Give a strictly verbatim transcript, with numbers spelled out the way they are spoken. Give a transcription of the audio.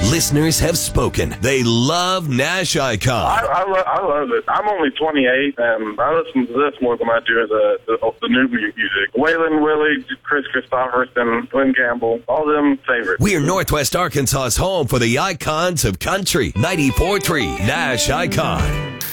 Listeners have spoken. They love Nash Icon. I, I, lo- I love it. I'm only twenty-eight, and I listen to this more than I do the, the, the new music. Waylon Willie, Chris Christopherson, Glenn Campbell, all them favorites. We're Northwest Arkansas's home for the icons of country. ninety-four point three Nash Icon.